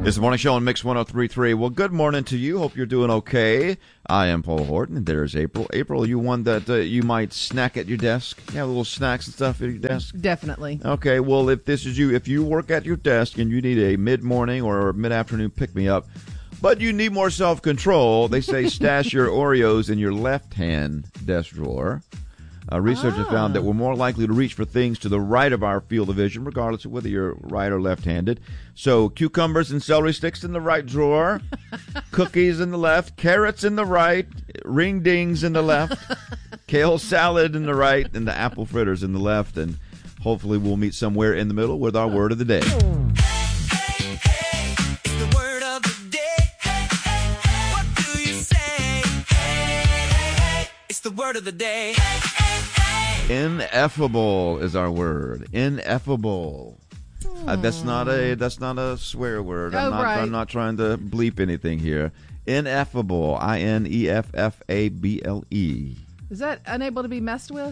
It's the morning show on Mix 103.3. Well, good morning to you. Hope you're doing okay. I am Paul Horton, and there's April. April, you one that you might snack at your desk? You have little snacks and stuff at your desk? Definitely. Okay, well, if this is you, if you work at your desk and you need a mid-morning or mid-afternoon pick-me-up, but you need more self-control, they say stash your Oreos in your left-hand desk drawer. Research has found that we're more likely to reach for things to the right of our field of vision, regardless of whether you're right or left-handed. So cucumbers and celery sticks in the right drawer, cookies in the left, carrots in the right, ring dings in the left, kale salad in the right, and the apple fritters in the left. And hopefully we'll meet somewhere in the middle with our word of the day. The word of the day. Ineffable is our word. Ineffable. That's not a swear word. I'm not trying to bleep anything here. Ineffable. INEFFABLE. Is that unable to be messed with?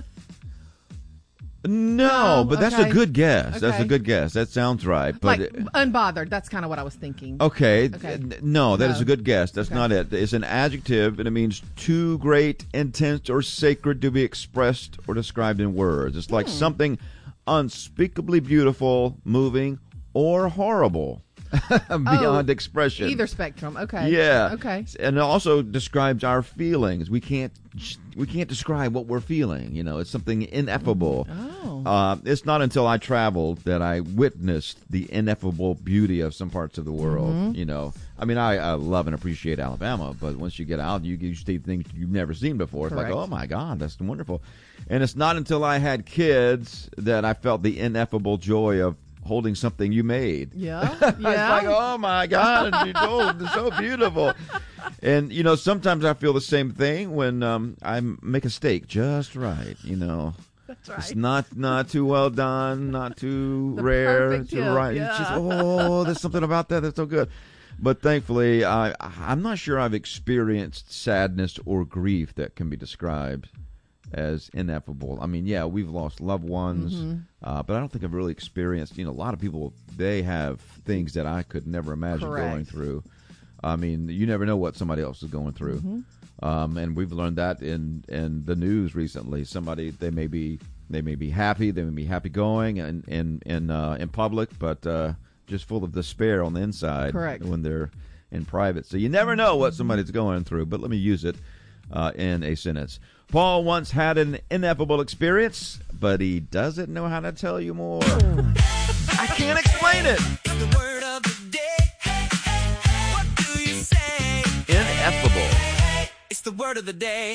No, but that's okay. a good guess. Okay. That's a good guess. That sounds right. But like unbothered. That's kind of what I was thinking. Okay. No, that No. is a good guess. That's not it. It's an adjective, and it means too great, intense, or sacred to be expressed or described in words. It's like something unspeakably beautiful, moving, or horrible. Beyond expression. Either spectrum. Okay. Yeah. Okay. And it also describes our feelings. We can't describe what we're feeling. You know, it's something ineffable. Oh. It's not until I traveled that I witnessed the ineffable beauty of some parts of the world. You know, I mean, I love and appreciate Alabama, but once you get out, you see things you've never seen before. It's Correct. like, oh my God, that's wonderful. And it's not until I had kids that I felt the ineffable joy of holding something you made. Yeah. It's like, oh my God, it's so beautiful. And, you know, sometimes I feel the same thing when I make a steak just right, you know. That's right. It's not too well done, not too rare, perfect too tip, right. yeah. It's just, there's something about that that's so good. But thankfully, I'm not sure I've experienced sadness or grief that can be described as ineffable. I mean, yeah, we've lost loved ones, but I don't think I've really experienced, you know, a lot of people, they have things that I could never imagine going through. I mean, you never know what somebody else is going through. And we've learned that in the news recently. Somebody, they may be happy, they may be happy going and in public, but just full of despair on the inside. Correct. When they're in private. So you never know what somebody's going through, but let me use it in a sentence. Paul once had an ineffable experience, but he doesn't know how to tell you more. I can't explain it. The word of the day. What do you say? Ineffable. It's the word of the day.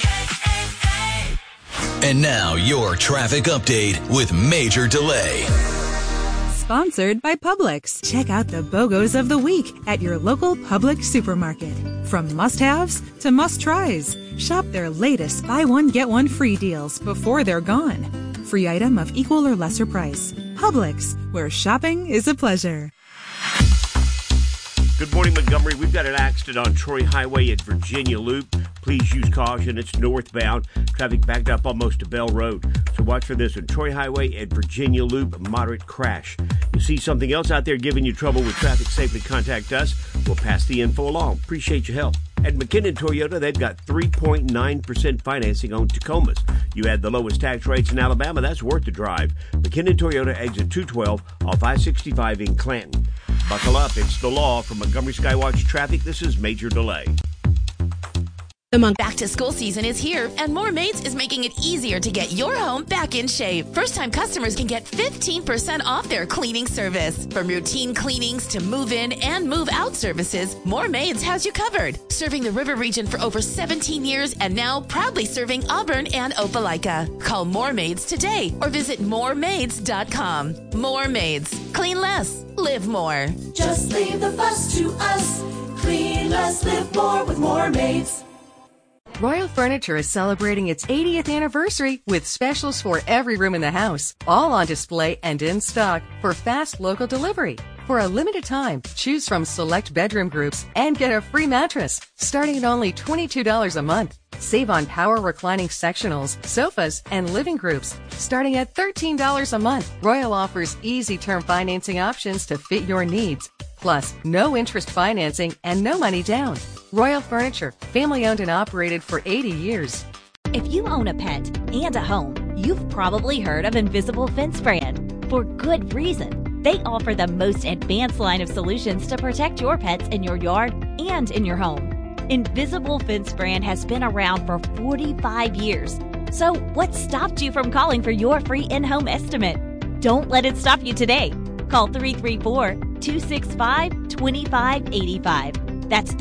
And now your traffic update with Major Delay. Sponsored by Publix. Check out the BOGOs of the week at your local Publix supermarket. From must-haves to must-tries. Shop their latest buy one, get one free deals before they're gone. Free item of equal or lesser price. Publix, where shopping is a pleasure. Good morning, Montgomery. We've got an accident on Troy Highway at Virginia Loop. Please use caution. It's northbound. Traffic backed up almost to Bell Road. So watch for this on Troy Highway at Virginia Loop, moderate crash. You see something else out there giving you trouble with traffic, safely contact us. We'll pass the info along. Appreciate your help. At McKinnon Toyota, they've got 3.9% financing on Tacomas. You add the lowest tax rates in Alabama, that's worth the drive. McKinnon Toyota, exit 212 off I-65 in Clanton. Buckle up, it's the law. From Montgomery Skywatch Traffic, this is Major Delay. The back-to-school season is here, and More Maids is making it easier to get your home back in shape. First-time customers can get 15% off their cleaning service. From routine cleanings to move-in and move-out services, More Maids has you covered. Serving the River region for over 17 years and now proudly serving Auburn and Opelika. Call More Maids today or visit moremaids.com. More Maids. Clean less. Live more. Just leave the fuss to us. Clean less, live more with More Maids. Royal Furniture is celebrating its 80th anniversary with specials for every room in the house, all on display and in stock for fast local delivery. For a limited time, choose from select bedroom groups and get a free mattress, starting at only $22 a month. Save on power reclining sectionals, sofas, and living groups, starting at $13 a month. Royal offers easy term financing options to fit your needs. Plus, no interest financing and no money down. Royal Furniture, family owned and operated for 80 years. If you own a pet and a home, you've probably heard of Invisible Fence Brand. For good reason. They offer the most advanced line of solutions to protect your pets in your yard and in your home. Invisible Fence Brand has been around for 45 years. So what stopped you from calling for your free in-home estimate? Don't let it stop you today. Call 334-265-2585. That's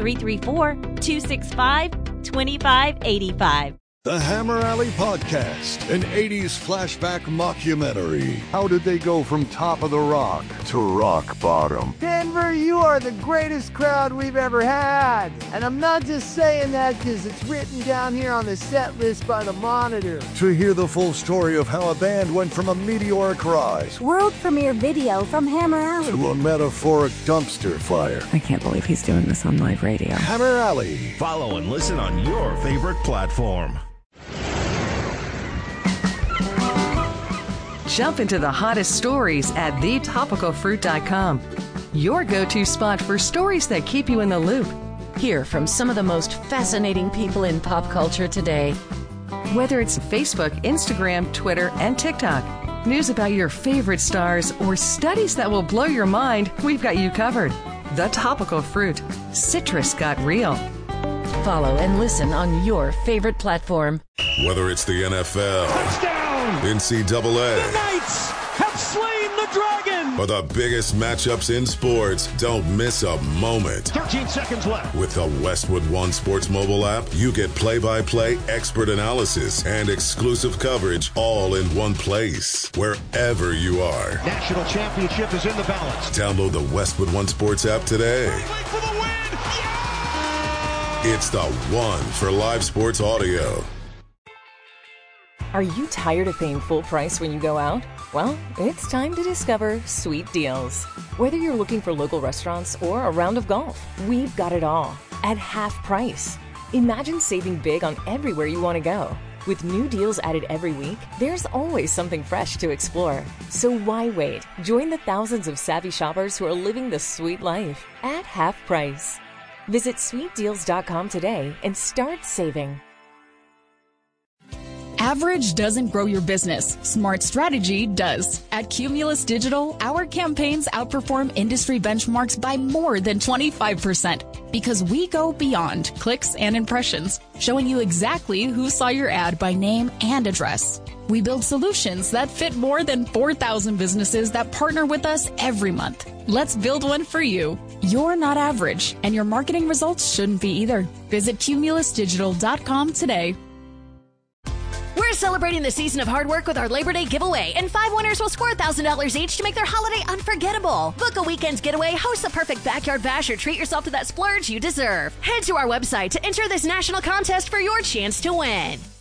334-265-2585. The Hammer Alley Podcast, an 80s flashback mockumentary. How did they go from top of the rock to rock bottom? Denver, you are the greatest crowd we've ever had. And I'm not just saying that because it's written down here on the set list by the Monitor. To hear the full story of how a band went from a meteoric rise, world premiere video from Hammer Alley, to a metaphoric dumpster fire. I can't believe he's doing this on live radio. Hammer Alley. Follow and listen on your favorite platform. Jump into the hottest stories at thetopicalfruit.com. Your go-to spot for stories that keep you in the loop. Hear from some of the most fascinating people in pop culture today. Whether it's Facebook, Instagram, Twitter, and TikTok, news about your favorite stars, or studies that will blow your mind, we've got you covered. The Topical Fruit. Citrus got real. Follow and listen on your favorite platform. Whether it's the NFL, touchdown, NCAA, the Knights have slain the dragon, or the biggest matchups in sports, don't miss a moment. 13 seconds left. With the Westwood One Sports mobile app, you get play-by-play expert analysis and exclusive coverage all in one place, wherever you are. National championship is in the balance. Download the Westwood One Sports app today. For the win! It's the one for live sports audio. Are you tired of paying full price when you go out? Well, it's time to discover Sweet Deals. Whether you're looking for local restaurants or a round of golf, we've got it all at half price. Imagine saving big on everywhere you want to go. With new deals added every week, there's always something fresh to explore. So why wait? Join the thousands of savvy shoppers who are living the sweet life at half price. Visit sweetdeals.com today and start saving. Average doesn't grow your business. Smart strategy does. At Cumulus Digital, our campaigns outperform industry benchmarks by more than 25% because we go beyond clicks and impressions, showing you exactly who saw your ad by name and address. We build solutions that fit more than 4,000 businesses that partner with us every month. Let's build one for you. You're not average, and your marketing results shouldn't be either. Visit cumulusdigital.com today. We're celebrating the season of hard work with our Labor Day giveaway, and 5 winners will score $1,000 each to make their holiday unforgettable. Book a weekend's getaway, host the perfect backyard bash, or treat yourself to that splurge you deserve. Head to our website to enter this national contest for your chance to win.